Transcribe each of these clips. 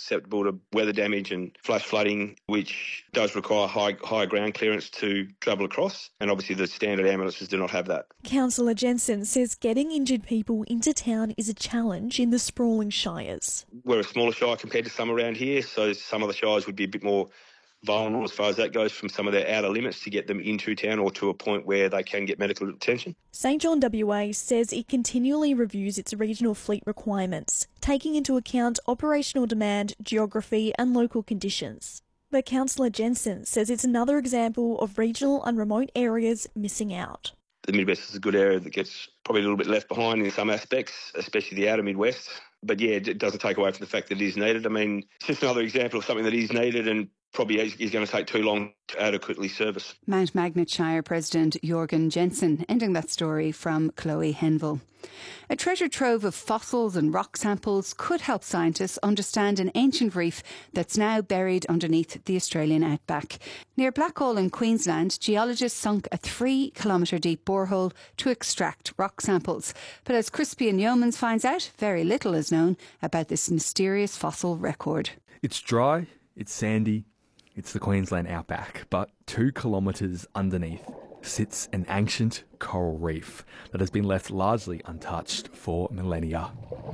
susceptible to weather damage and flash flooding, which does require high ground clearance to travel across. And obviously the standard ambulances do not have that. Councillor Jensen says getting injured people into town is a challenge in the sprawling shires. We're a smaller shire compared to some around here, so some of the shires would be a bit more vulnerable as far as that goes from some of their outer limits to get them into town or to a point where they can get medical attention. St John WA says it continually reviews its regional fleet requirements, taking into account operational demand, geography and local conditions. But Councillor Jensen says it's another example of regional and remote areas missing out. The Midwest is a good area that gets probably a little bit left behind in some aspects, especially the outer Midwest. But yeah, it doesn't take away from the fact that it is needed. I mean, it's just another example of something that is needed and probably is going to take too long to adequately service. Mount Magnet Shire President Jorgen Jensen, ending that story from Chloe Henville. A treasure trove of fossils and rock samples could help scientists understand an ancient reef that's now buried underneath the Australian outback. Near Blackall in Queensland, geologists sunk a 3-kilometre deep borehole to extract rock samples. But as Crispian Yeomans finds out, very little is known about this mysterious fossil record. It's dry, it's sandy, it's the Queensland outback, but 2 kilometres underneath sits an ancient coral reef that has been left largely untouched for millennia.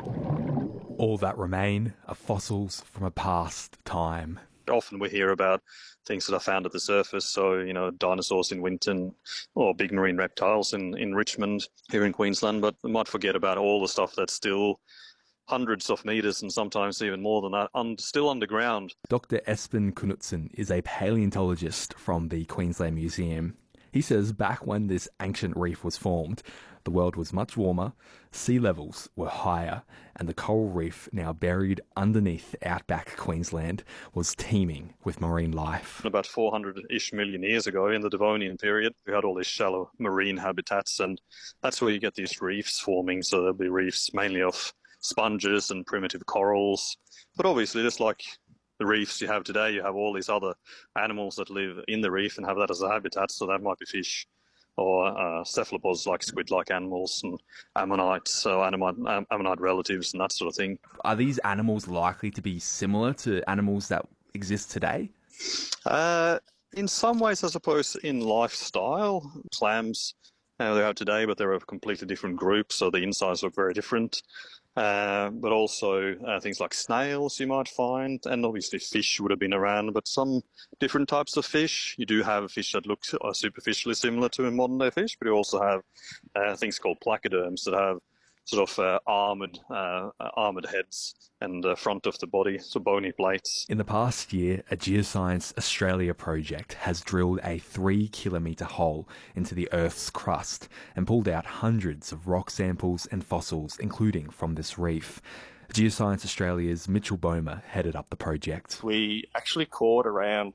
All that remain are fossils from a past time. Often we hear about things that are found at the surface, so, dinosaurs in Winton or big marine reptiles in Richmond here in Queensland, but we might forget about all the stuff that's still hundreds of metres and sometimes even more than that, still underground. Dr. Espen Knutsen is a paleontologist from the Queensland Museum. He says back when this ancient reef was formed, the world was much warmer, sea levels were higher, and the coral reef, now buried underneath outback Queensland, was teeming with marine life. About 400-ish million years ago, in the Devonian period, we had all these shallow marine habitats, and that's where you get these reefs forming. So there'll be reefs mainly of sponges and primitive corals. But obviously, just like the reefs you have today, you have all these other animals that live in the reef and have that as a habitat. So that might be fish or cephalopods like squid-like animals and ammonites, so ammonite relatives and that sort of thing. Are these animals likely to be similar to animals that exist today? In some ways, I suppose, in lifestyle. Clams, they have today, but they're a completely different group, so the insides look very different. But also things like snails you might find, and obviously fish would have been around, but some different types of fish. You do have fish that look superficially similar to a modern-day fish, but you also have things called placoderms that have sort of armoured heads and front of the body, so bony plates. In the past year, a Geoscience Australia project has drilled a 3-kilometre hole into the Earth's crust and pulled out hundreds of rock samples and fossils, including from this reef. Geoscience Australia's Mitchell Bomer headed up the project. We actually cored around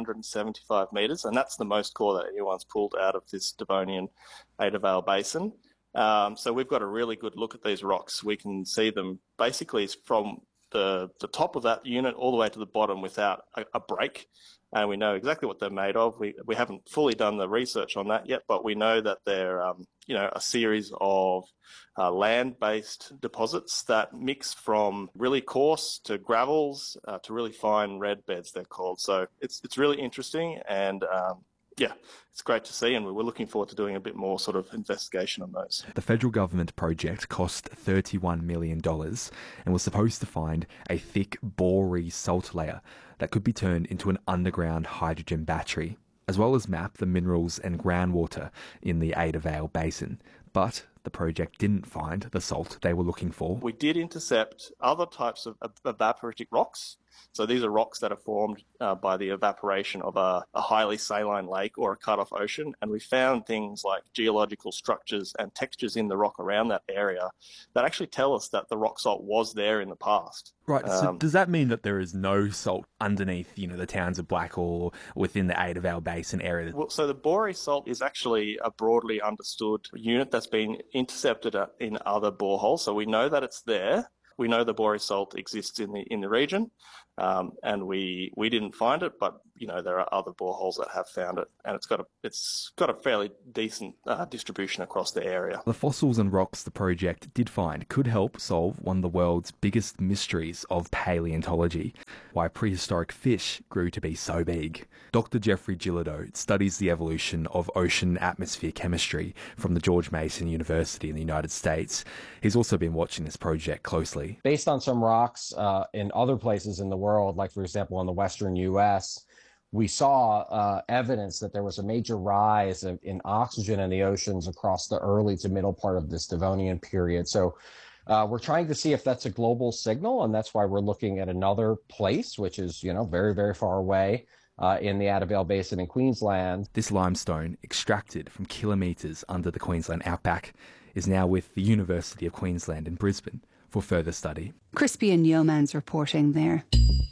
975 metres, and that's the most core that anyone's pulled out of this Devonian Ada Vale Basin. So we've got a really good look at these rocks. We can see them basically from the top of that unit all the way to the bottom without a break. And we know exactly what they're made of. We haven't fully done the research on that yet, but we know that they're a series of land-based deposits that mix from really coarse to gravels to really fine red beds, they're called. So it's really interesting, and it's great to see, and we're looking forward to doing a bit more sort of investigation on those. The federal government project cost $31 million and was supposed to find a thick boree salt layer that could be turned into an underground hydrogen battery, as well as map the minerals and groundwater in the Ada Vale Basin. But the project didn't find the salt they were looking for. We did intercept other types of evaporitic rocks. So these are rocks that are formed by the evaporation of a highly saline lake or a cut-off ocean. And we found things like geological structures and textures in the rock around that area that actually tell us that the rock salt was there in the past. Right. So does that mean that there is no salt underneath, the towns of Blackall or within the Ada Vale Basin area? Well, so the boree salt is actually a broadly understood unit that's been intercepted in other boreholes. So we know that it's there. We know the Boreas salt exists in the region, and we didn't find it, but there are other boreholes that have found it, and it's got a fairly decent distribution across the area. The fossils and rocks the project did find could help solve one of the world's biggest mysteries of paleontology: why prehistoric fish grew to be so big. Dr. Jeffrey Gillido studies the evolution of ocean atmosphere chemistry from the George Mason University in the United States. He's also been watching this project closely. Based on some rocks in other places in the world, like for example in the western U.S., we saw evidence that there was a major rise in oxygen in the oceans across the early to middle part of this Devonian period. So we're trying to see if that's a global signal, and that's why we're looking at another place, which is, very, very far away in the Adavale Basin in Queensland. This limestone, extracted from kilometres under the Queensland outback, is now with the University of Queensland in Brisbane for further study. Crispian Yeomans reporting there.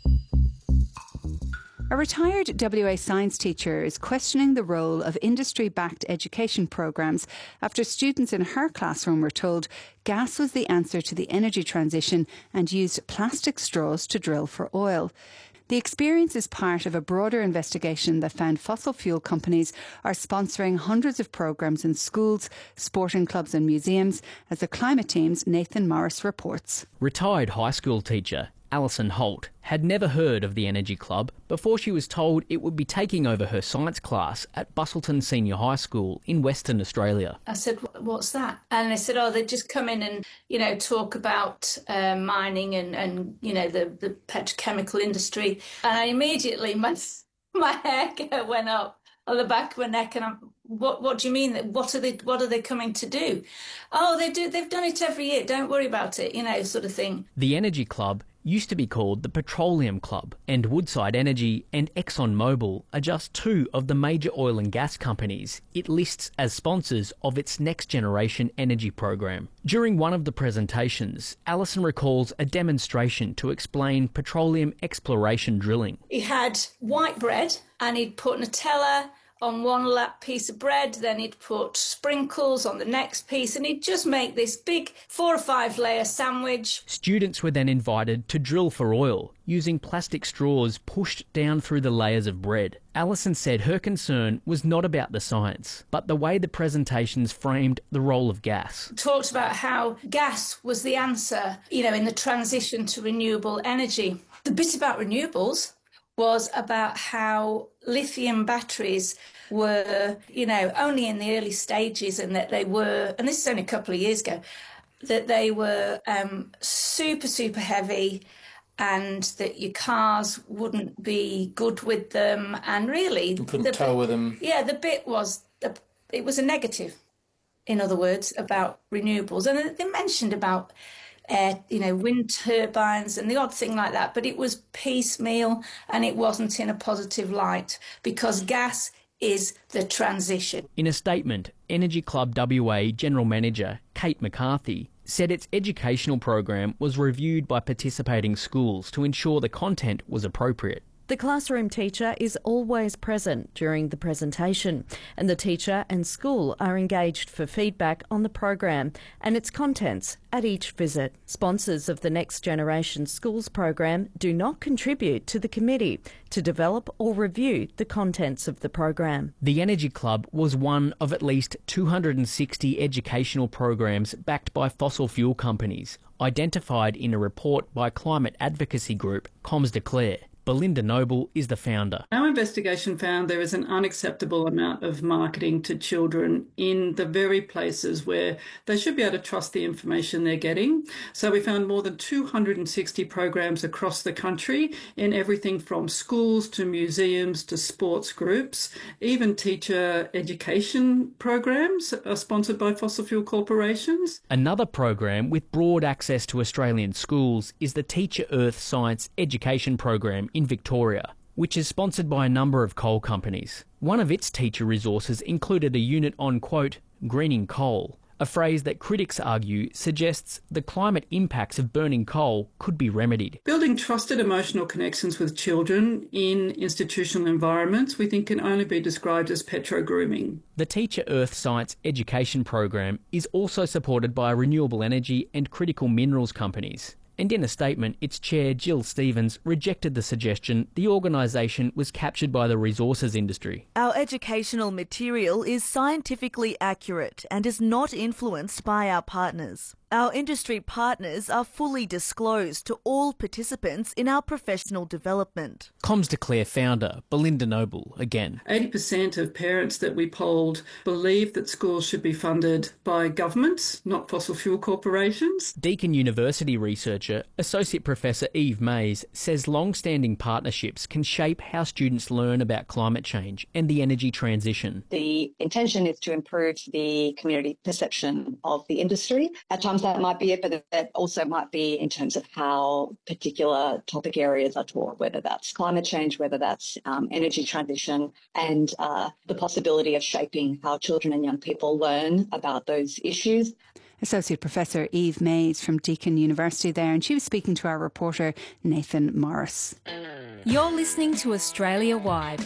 A retired WA science teacher is questioning the role of industry-backed education programs after students in her classroom were told gas was the answer to the energy transition and used plastic straws to drill for oil. The experience is part of a broader investigation that found fossil fuel companies are sponsoring hundreds of programs in schools, sporting clubs and museums, as the Climate Team's Nathan Morris reports. Retired high school teacher Alison Holt had never heard of the Energy Club before she was told it would be taking over her science class at Busselton Senior High School in Western Australia. I said, what's that? And they said, they just come in and, talk about mining and the petrochemical industry. And I immediately, my hair went up on the back of my neck, and what do you mean? What are they coming to do? They've done it every year. Don't worry about it, sort of thing. The Energy Club used to be called the Petroleum Club, and Woodside Energy and ExxonMobil are just two of the major oil and gas companies it lists as sponsors of its next generation energy program. During one of the presentations, Alison recalls a demonstration to explain petroleum exploration drilling. He had white bread and he'd put Nutella on one piece of bread, then he'd put sprinkles on the next piece, and he'd just make this big 4 or 5 layer sandwich. Students were then invited to drill for oil using plastic straws pushed down through the layers of bread. Alison said her concern was not about the science, but the way the presentations framed the role of gas. Talked about how gas was the answer, in the transition to renewable energy. The bit about renewables was about how lithium batteries were, only in the early stages, and that they were, and this is only a couple of years ago, that they were super, super heavy, and that your cars wouldn't be good with them, and really... You couldn't tow with them. Yeah, the bit was, it was a negative, in other words, about renewables. And they mentioned about wind turbines and the odd thing like that, but it was piecemeal and it wasn't in a positive light, because gas is the transition. In a statement, Energy Club WA General Manager Kate McCarthy said its educational program was reviewed by participating schools to ensure the content was appropriate. The classroom teacher is always present during the presentation, and the teacher and school are engaged for feedback on the program and its contents at each visit. Sponsors of the Next Generation Schools program do not contribute to the committee to develop or review the contents of the program. The Energy Club was one of at least 260 educational programs backed by fossil fuel companies, identified in a report by climate advocacy group Comms Declare. Belinda Noble is the founder. Our investigation found there is an unacceptable amount of marketing to children in the very places where they should be able to trust the information they're getting. So we found more than 260 programs across the country in everything from schools to museums to sports groups. Even teacher education programs are sponsored by fossil fuel corporations. Another program with broad access to Australian schools is the Teacher Earth Science Education Program in Victoria, which is sponsored by a number of coal companies. One of its teacher resources included a unit on, quote, greening coal, a phrase that critics argue suggests the climate impacts of burning coal could be remedied. Building trusted emotional connections with children in institutional environments, we think, can only be described as petro-grooming. The Teacher Earth Science Education Program is also supported by renewable energy and critical minerals companies, And in a statement, its chair, Jill Stevens, rejected the suggestion the organisation was captured by the resources industry. Our educational material is scientifically accurate and is not influenced by our partners. Our industry partners are fully disclosed to all participants in our professional development. Comms Declare founder Belinda Noble again. 80% of parents that we polled believe that schools should be funded by governments, not fossil fuel corporations. Deakin University researcher, Associate Professor Eve Mays, says long-standing partnerships can shape how students learn about climate change and the energy transition. The intention is to improve the community perception of the industry. At times that might be it, but that also might be in terms of how particular topic areas are taught, whether that's climate change, whether that's energy transition, and the possibility of shaping how children and young people learn about those issues. Associate Professor Eve Mays from Deakin University there, and she was speaking to our reporter Nathan Morris. You're listening to Australia Wide.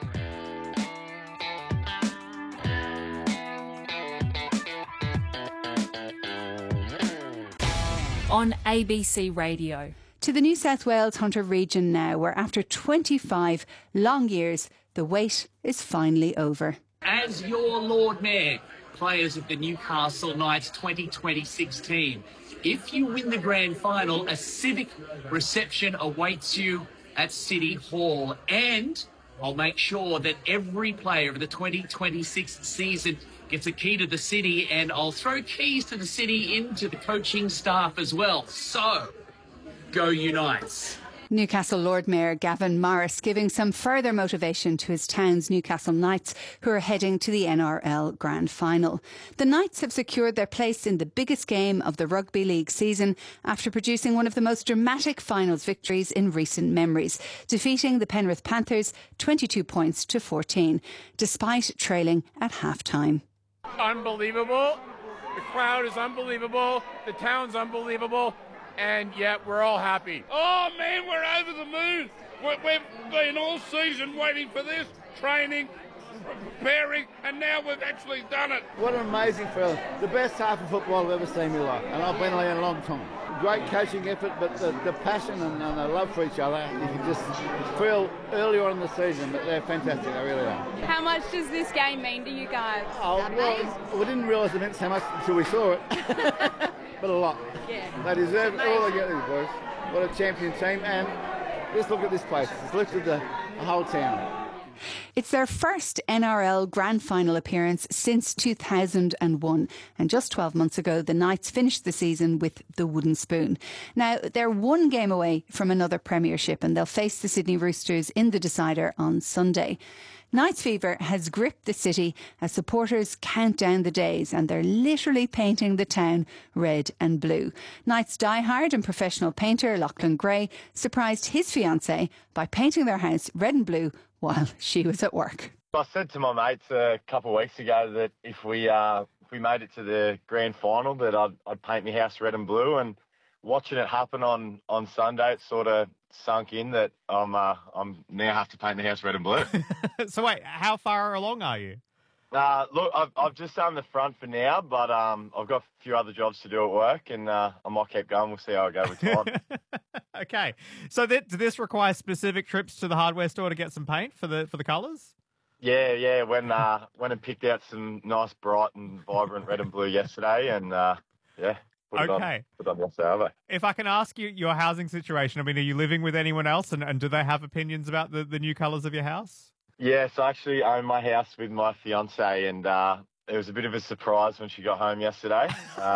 On ABC Radio. To the New South Wales Hunter region now, where after 25 long years, the wait is finally over. As your Lord Mayor, players of the Newcastle Knights 2026 team, if you win the grand final, a civic reception awaits you at City Hall. And I'll make sure that every player of the 2026 season gets a key to the city, and I'll throw keys to the city into the coaching staff as well. So, go Unites. Newcastle Lord Mayor Gavin Morris giving some further motivation to his town's Newcastle Knights, who are heading to the NRL Grand Final. The Knights have secured their place in the biggest game of the Rugby League season after producing one of the most dramatic finals victories in recent memories, defeating the Penrith Panthers 22 points to 14, despite trailing at half-time. Unbelievable. The crowd is unbelievable. The town's unbelievable. And yet we're all happy. Oh man, we're over the moon. We've been all season waiting for this, training, preparing, and now we've actually done it. What an amazing feeling. The best half of football I've ever seen in my life, and I've been there a long time. Great coaching effort, but the passion and the love for each other, you can just feel earlier on in the season that they're fantastic, they really are. How much does this game mean to you guys? Oh, well, we didn't realise it meant so much until we saw it. But a lot. Yeah. They deserve all they get, these boys. What a champion team, and just look at this place. It's lifted the whole town. It's their first NRL Grand Final appearance since 2001, and just 12 months ago the Knights finished the season with the wooden spoon. Now they're one game away from another premiership, and they'll face the Sydney Roosters in the decider on Sunday. Knights fever has gripped the city as supporters count down the days, and they're literally painting the town red and blue. Knights diehard and professional painter Lachlan Gray surprised his fiancée by painting their house red and blue while she was at work. I said to my mates a couple of weeks ago that if we made it to the grand final, that I'd paint my house red and blue. And watching it happen on Sunday, it sort of sunk in that I'm now have to paint the house red and blue. So wait, how far along are you? Look, I've just done the front for now, but I've got a few other jobs to do at work, and I might keep going. We'll see how I go with time. Okay, so does this require specific trips to the hardware store to get some paint for the colours? Yeah. Went and picked out some nice, bright and vibrant red and blue yesterday, and yeah. Put it on yesterday. If I can ask you your housing situation, I mean, are you living with anyone else, and do they have opinions about the new colours of your house? Yes, I actually own my house with my fiancée, and it was a bit of a surprise when she got home yesterday.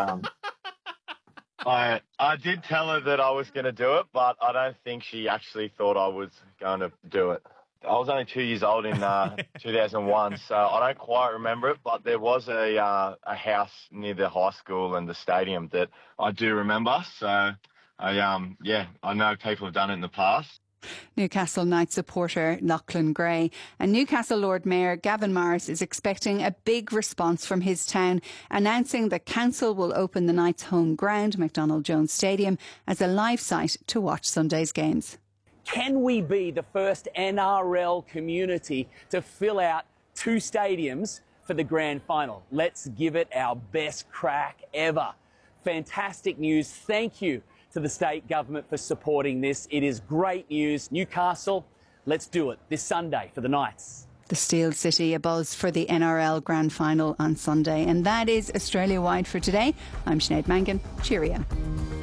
I did tell her that I was going to do it, but I don't think she actually thought I was going to do it. I was only 2 years old in 2001, so I don't quite remember it, but there was a house near the high school and the stadium that I do remember. So, I know people have done it in the past. Newcastle Knights supporter Lachlan Gray. And Newcastle Lord Mayor Gavin Morris is expecting a big response from his town, announcing that council will open the Knights' home ground, McDonald Jones Stadium, as a live site to watch Sunday's games. Can we be the first NRL community to fill out 2 stadiums for the grand final? Let's give it our best crack ever. Fantastic news. Thank you to to the state government for supporting this. It is great news. Newcastle, let's do it this Sunday for the Knights. The Steel City a buzz for the NRL Grand Final on Sunday. And that is Australia Wide for today. I'm Sinead Mangan. Cheerio.